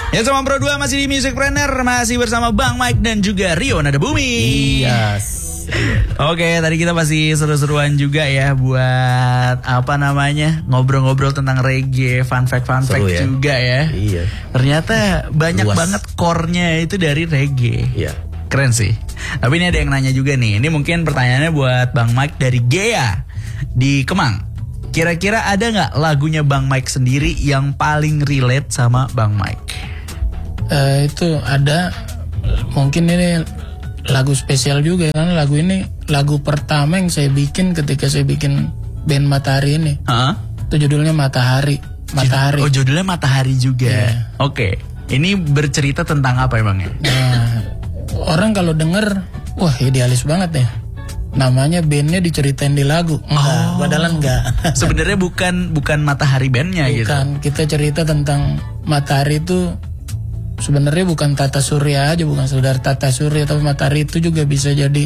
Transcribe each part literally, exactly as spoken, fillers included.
Ya sama Pro dua masih di Musicpreneur, masih bersama Bang Mike dan juga Rio Nada Bumi. Yes. Oke, tadi kita masih seru-seruan juga ya buat apa namanya ngobrol-ngobrol tentang reggae, fun fact fun fact ya? juga ya. Iya. Ternyata banyak Luas. banget core-nya itu dari reggae. Iya. Keren sih. Tapi ini ada yang nanya juga nih. Ini mungkin pertanyaannya buat Bang Mike dari Gea di Kemang. Kira-kira ada nggak lagunya Bang Mike sendiri yang paling relate sama Bang Mike? Uh, itu ada. Mungkin ini lagu spesial juga kan. Lagu ini lagu pertama yang saya bikin ketika saya bikin band Matahari ini. Hah? Itu judulnya Matahari. Matahari. Oh, judulnya Matahari juga. Yeah. Oke. Ini bercerita tentang apa emangnya? Nah, orang kalau denger, wah idealis banget ya. Namanya bandnya diceritain di lagu. Enggak, Oh. padahal enggak. Sebenarnya bukan bukan Matahari bandnya gitu. Bukan, kita cerita tentang matahari itu sebenarnya bukan tata surya aja, bukan sekedar tata surya, tapi matahari itu juga bisa jadi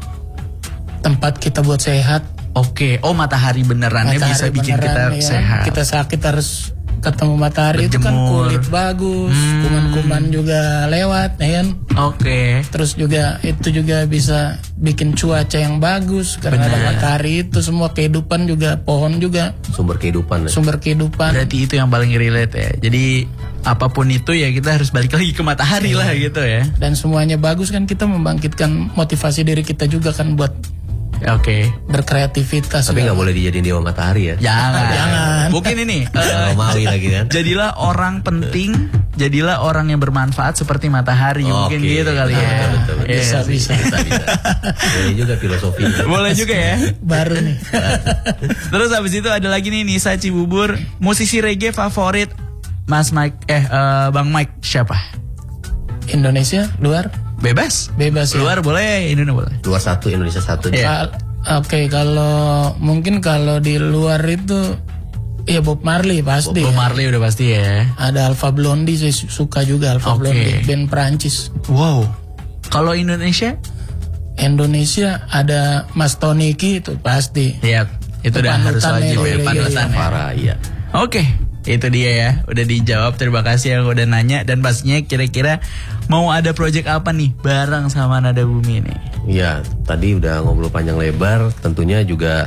tempat kita buat sehat. Oke. Oh, matahari benerannya bisa Matahari bikin beneran, kita ya. sehat. Kita sakit harus ketemu matahari. Itu kan Berjemur. kulit bagus, Hmm. kuman-kuman juga lewat, ya kan. Oke. Terus juga itu juga bisa bikin cuaca yang bagus karena ada Benar. matahari. Itu semua kehidupan juga, pohon juga Sumber kehidupan. sumber kehidupan. Berarti itu yang paling relate ya. Jadi apapun itu ya kita harus balik lagi ke matahari lah gitu ya. Dan semuanya bagus kan, kita membangkitkan motivasi diri kita juga kan buat Oke. berkreativitas. Tapi nggak boleh dijadiin dewa matahari ya. Jangan. Jangan. Mungkin ini. eh, Romawi lagi kan. Jadilah orang penting, jadilah orang yang bermanfaat seperti matahari. Mungkin Oke. gitu kali ya. Betul, betul, betul. Iya Bisa, sih. bisa. Bisa, bisa. Boleh juga filosofi. Boleh juga ya. Baru nih. Terus habis itu ada lagi nih Nisa Cibubur, musisi reggae favorit Mas Mike eh eh, Bang Mike siapa? Indonesia, luar, Bebas. bebas ya. Luar boleh, Indonesia boleh. Luar satu, Indonesia satu. Iya. Kal- Oke, kalau mungkin kalau di luar itu ya Bob Marley pasti. Bob ya. Marley udah pasti ya. Ada Alpha Blondy, saya su- suka juga Alpha Oke. Blondy, band Prancis. Wow. Kalau Indonesia? Indonesia ada Mas Toniki itu pasti. Iya, itu Itu udah harus panutannya, wajib iya, ya iya, panutan ya. Parah, iya. Oke, itu dia ya. Udah dijawab. Terima kasih yang udah nanya. Dan pastinya kira-kira mau ada project apa nih bareng sama Nada Bumi ini? Iya, tadi udah ngobrol panjang lebar. Tentunya juga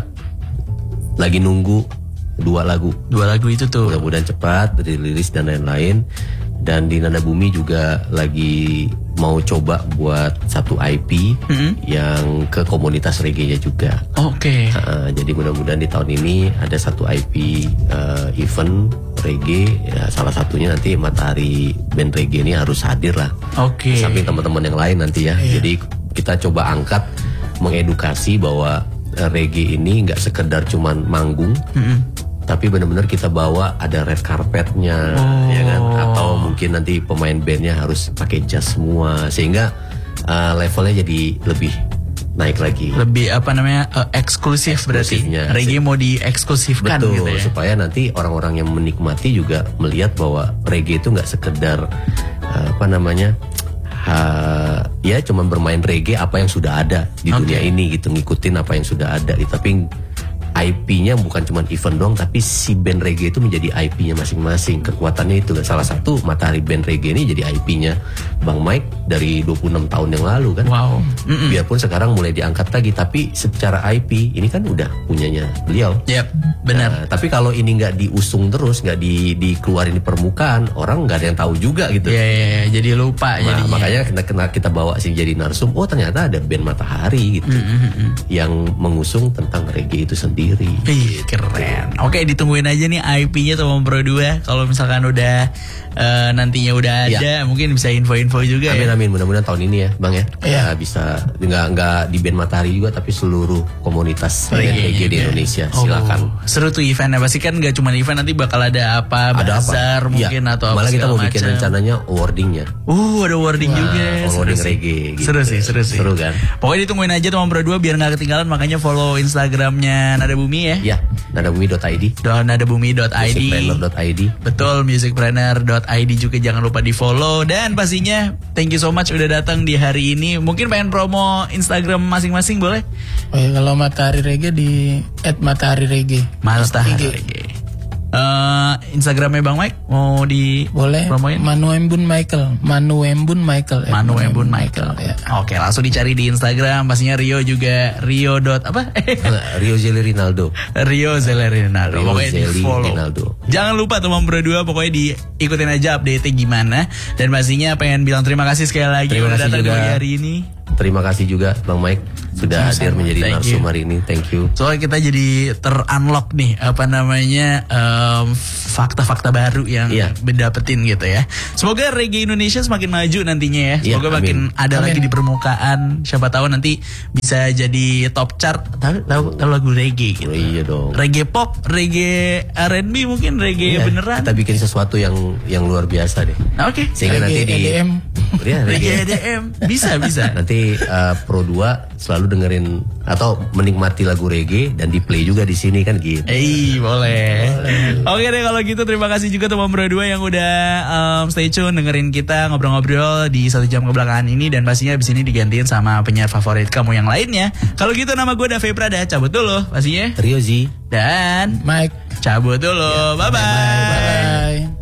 lagi nunggu dua lagu. Dua lagu itu tuh. Mudah-mudahan cepat dirilis dan lain-lain. Dan di Nada Bumi juga lagi mau coba buat satu I P Mm-hmm. yang ke komunitas reggae-nya juga. Oke. Uh, jadi mudah-mudahan di tahun ini ada satu I P uh, event reggae, ya, salah satunya nanti Matahari band reggae ini harus hadir lah. Oke. Di samping teman-teman yang lain nanti ya. Jadi kita coba angkat, mengedukasi bahwa uh, reggae ini nggak sekedar cuman manggung, Mm-mm. tapi benar-benar kita bawa ada red carpetnya, Oh. ya kan? Atau mungkin nanti pemain bandnya harus pakai jas semua, sehingga uh, levelnya jadi lebih naik lagi. Lebih apa namanya eh, eksklusif berarti. Eksklusifnya. Reggae mau dieksklusifkan Betul, gitu ya. supaya nanti orang-orang yang menikmati juga melihat bahwa reggae itu nggak sekedar uh, apa namanya, ha, ya cuman bermain reggae apa yang sudah ada di Oke. dunia ini gitu, ngikutin apa yang sudah ada. Tapi I P-nya bukan cuma event doang, tapi si band reggae itu menjadi I P-nya masing-masing. Kekuatannya itu, salah satu Matahari band reggae ini jadi I P-nya Bang Mike dari dua puluh enam tahun yang lalu kan. Wow. Mm-mm. Biarpun sekarang mulai diangkat lagi, tapi secara I P ini kan udah punyanya beliau. Yap, benar. Nah, tapi kalau ini nggak diusung terus, nggak di, dikeluarin di permukaan, orang nggak ada yang tahu juga gitu. Ya, ya, ya, jadi lupa Nah, jadinya. makanya kita, kita, kita bawa sih jadi narsum. Oh ternyata ada band Matahari gitu yang mengusung tentang reggae itu sendiri. Ih, keren. Oke, ditungguin aja nih I P-nya sama Pro dua. Kalau misalkan udah eh, nantinya udah ada, Ya. mungkin bisa info-info juga Amin ya. amin, mudah-mudahan tahun ini ya Bang ya. Iya. Ya, bisa nggak nggak di band Matahari juga, tapi seluruh komunitas band Reggae-nya reggae di juga. Indonesia. Oh, Silakan. seru tuh eventnya. Pasti kan gak cuma event, nanti bakal ada apa, Ada apa? bazar mungkin Iya. atau apa Malah kita segala mau bikin macam. rencananya awardingnya. Uh, ada wording juga. Seru Awarding sih. reggae. Gitu. Seru sih, seru sih. Seru kan? Pokoknya ditungguin aja teman Pro dua biar gak ketinggalan. Makanya follow Instagramnya Nada Bumi ya. Ya, nadabumi dot i d, Dan nadabumi dot i d. musicpreneur dot i d. Betul, musicpreneur dot i d juga jangan lupa di follow. Dan pastinya thank you so much udah datang di hari ini. Mungkin pengen promo Instagram masing-masing boleh? Oh ya, kalau Matahari Reggae di at Matahari Reggae. Matahari I G. Reggae. Uh, Instagramnya Bang Mike mau di Boleh. promoin? Manuembun Michael. Manuembun Michael. Ya. Manuembun Michael. Ya. Oke, langsung dicari di Instagram. Pastinya Rio juga Rio dot apa? Rio Zeli Rinaldo. Rio Zeli Rinaldo. Rio Pokoknya di Zeli follow. Rinaldo. Jangan lupa teman berdua pokoknya diikutin aja update-nya gimana. Dan pastinya pengen bilang terima kasih sekali lagi Terima udah kasih datang di juga. pagi hari ini. Terima kasih juga Bang Mike sudah hadir menjadi Thank narsum you. hari ini. Thank you. Soalnya kita jadi ter-unlock nih apa namanya em, fakta-fakta baru yang Iya. didapetin gitu ya. Semoga reggae Indonesia semakin maju nantinya ya. Iya, Semoga amin. makin ada Amin. lagi di permukaan. Siapa tahu nanti bisa jadi top chart. Tahu tahu tahu lagu reggae gitu. Oh, iya dong. Reggae pop, reggae R and B mungkin reggae Iya, beneran. Kita bikin sesuatu yang yang luar biasa deh. Nah, Oke. Sehingga nanti di E D M. Iya, Reggae reggae. E D M bisa bisa. Nanti uh, Pro dua selalu dengerin atau menikmati lagu reggae dan di play juga di sini kan gitu. Eh boleh. Oke deh kalau gitu terima kasih juga teman berdua yang udah um, stay tune dengerin kita ngobrol-ngobrol di satu jam kebelakangan ini dan pastinya abis ini digantiin sama penyiar favorit kamu yang lainnya. Kalau gitu nama gue Dave Prada cabut dulu pastinya Rio Z. dan Mike. cabut dulu. Bye bye. Bye.